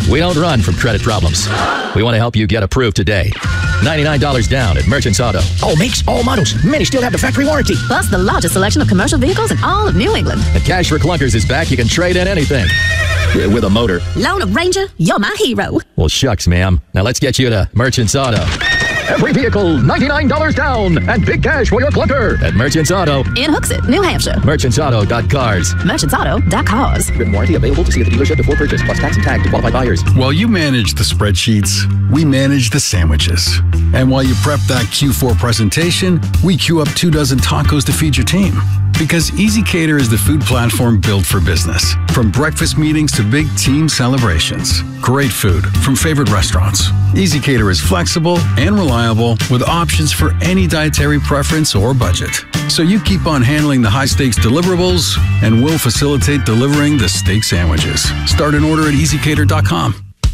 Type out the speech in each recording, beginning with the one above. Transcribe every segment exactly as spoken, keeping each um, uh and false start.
We don't run from credit problems. We want to help you get approved today. ninety-nine dollars down at Merchants Auto. All makes, all models. Many still have the factory warranty. Plus the largest selection of commercial vehicles in all of New England. And Cash for Clunkers is back. You can trade in anything. With a motor. Lone Ranger, you're my hero. Well, shucks, ma'am. Now let's get you to Merchants Auto. Every vehicle, ninety-nine dollars down. And big cash for your clunker at Merchants Auto. In Hooksett, New Hampshire. merchants auto dot cars. merchants auto dot cars. Written warranty available to see at the dealership before purchase, plus tax and tag to qualified buyers. While you manage the spreadsheets, we manage the sandwiches. And while you prep that Q four presentation, we queue up two dozen tacos to feed your team. Because ezCater is the food platform built for business. From breakfast meetings to big team celebrations. Great food from favorite restaurants. ezCater is flexible and reliable with options for any dietary preference or budget. So you keep on handling the high-stakes deliverables, and we'll facilitate delivering the steak sandwiches. Start an order at easy cater dot com.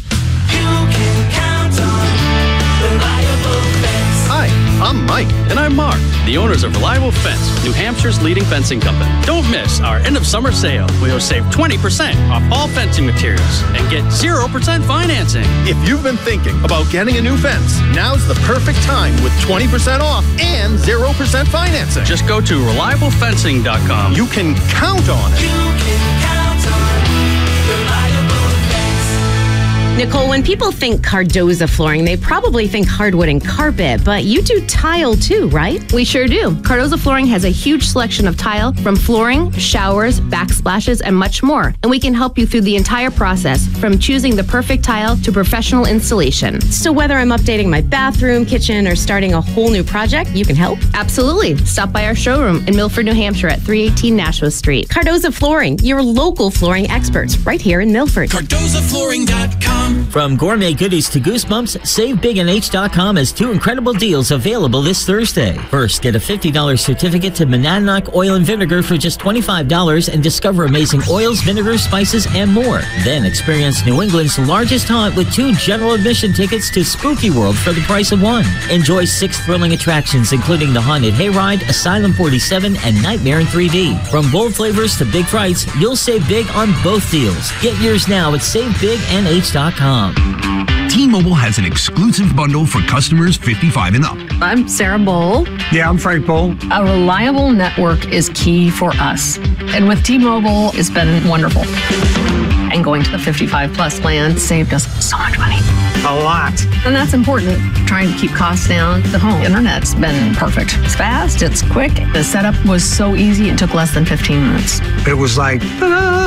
I'm Mike. And I'm Mark, the owners of Reliable Fence, New Hampshire's leading fencing company. Don't miss our end of summer sale. We'll save twenty percent off all fencing materials and get zero percent financing. If you've been thinking about getting a new fence, now's the perfect time with twenty percent off and zero percent financing. Just go to reliable fencing dot com. You can count on it. You can count on Reliable Fence. Nicole, when people think Cardoza flooring, they probably think hardwood and carpet, but you do tile too, right? We sure do. Cardoza Flooring has a huge selection of tile, from flooring, showers, backsplashes, and much more. And we can help you through the entire process, from choosing the perfect tile to professional installation. So whether I'm updating my bathroom, kitchen, or starting a whole new project, you can help? Absolutely. Stop by our showroom in Milford, New Hampshire at three eighteen Nashua Street. Cardoza Flooring, your local flooring experts, right here in Milford. Cardoza Flooring dot com. From gourmet goodies to goosebumps, save big on H dot com has two incredible deals available this Thursday. First, get a fifty dollars certificate to Monadnock Oil and Vinegar for just twenty-five dollars and discover amazing oils, vinegars, spices, and more. Then experience New England's largest haunt with two general admission tickets to Spooky World for the price of one. Enjoy six thrilling attractions, including the Haunted Hayride, Asylum forty-seven, and Nightmare in three D. From bold flavors to big frights, you'll save big on both deals. Get yours now at save big n h dot com. T-Mobile has an exclusive bundle for customers fifty-five and up. I'm Sarah Bowl. Yeah, I'm Frank Bowl. A reliable network is key for us. And with T-Mobile, it's been wonderful. And going to the fifty-five plus plan saved us so much money. A lot. And that's important. Trying to keep costs down. The home internet's been perfect. It's fast, it's quick. The setup was so easy, it took less than fifteen minutes. It was like, ta-da!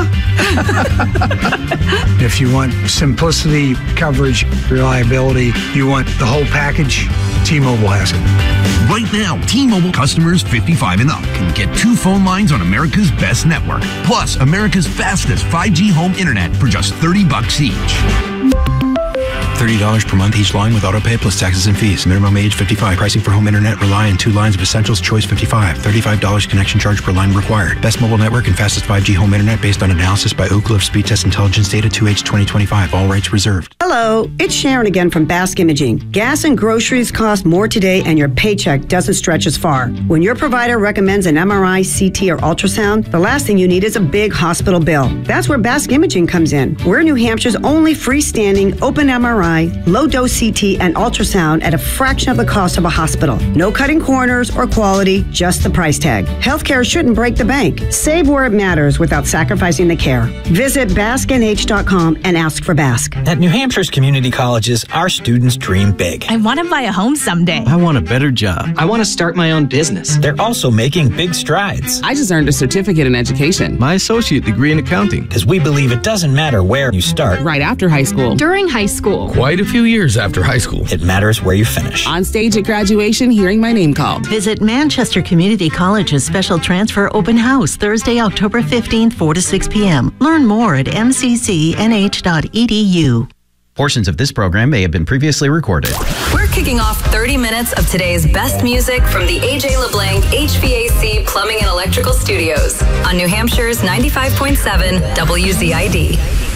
If you want simplicity, coverage, reliability, you want the whole package, T-Mobile has it. Right now, T-Mobile customers fifty-five and up can get two phone lines on America's best network, plus America's fastest five G home internet for just thirty bucks each. thirty dollars per month each line with autopay plus taxes and fees. Minimum age fifty-five. Pricing for home internet rely on two lines of Essentials Choice fifty-five. thirty-five dollars connection charge per line required. Best mobile network and fastest five G home internet based on analysis by Oak Cliff Speed Test Intelligence Data two H twenty twenty-five. All rights reserved. Hello, it's Sharon again from Basque Imaging. Gas and groceries cost more today and your paycheck doesn't stretch as far. When your provider recommends an M R I, C T, or ultrasound, the last thing you need is a big hospital bill. That's where Basque Imaging comes in. We're New Hampshire's only freestanding open M R I, low-dose C T, and ultrasound at a fraction of the cost of a hospital. No cutting corners or quality, just the price tag. Healthcare shouldn't break the bank. Save where it matters without sacrificing the care. Visit Basque N H dot com and ask for Basque. At New Hampshire's community colleges, our students dream big. I want to buy a home someday. I want a better job. I want to start my own business. They're also making big strides. I just earned a certificate in education. My associate degree in accounting. Because we believe it doesn't matter where you start. Right after high school. During high school. Quite a few years after high school. It matters where you finish. On stage at graduation, hearing my name called. Visit Manchester Community College's special transfer open house Thursday, October fifteenth, four to six p.m. Learn more at m c c n h dot e d u. Portions of this program may have been previously recorded. We're kicking off thirty minutes of today's best music from the A J LeBlanc H V A C Plumbing and Electrical Studios on New Hampshire's ninety-five point seven W Z I D.